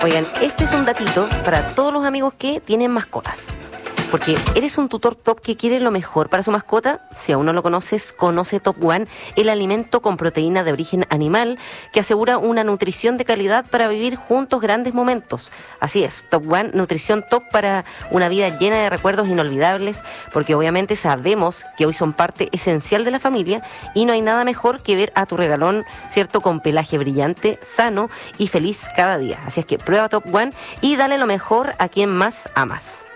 Oigan, este es un datito para todos los amigos que tienen mascotas. Porque eres un tutor top que quiere lo mejor para su mascota. Si aún no lo conoces, conoce Top One, el alimento con proteína de origen animal que asegura una nutrición de calidad para vivir juntos grandes momentos. Así es, Top One, nutrición top para una vida llena de recuerdos inolvidables, porque obviamente sabemos que hoy son parte esencial de la familia y no hay nada mejor que ver a tu regalón, ¿cierto?, con pelaje brillante, sano y feliz cada día. Así es que prueba Top One y dale lo mejor a quien más amas.